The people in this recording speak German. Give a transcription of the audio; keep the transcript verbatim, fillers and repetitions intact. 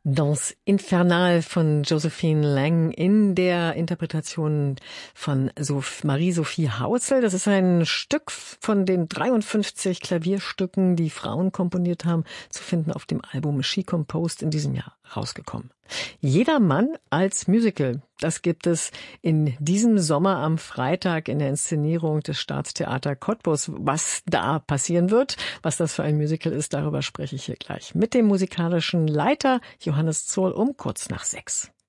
Danse Infernale von Josephine Lang in der Interpretation von Sof- Marie-Sophie Hausel. Das ist ein Stück von den dreiundfünfzig Klavierstücken, die Frauen komponiert haben, zu finden auf dem Album She Composed in diesem Jahr rausgekommen. Jeder Mann als Musical, das gibt es in diesem Sommer am Freitag in der Inszenierung des Staatstheater Cottbus. Was da passieren wird, was das für ein Musical ist, darüber spreche ich hier gleich mit dem musikalischen Leiter Johannes Zoll um kurz nach sechs.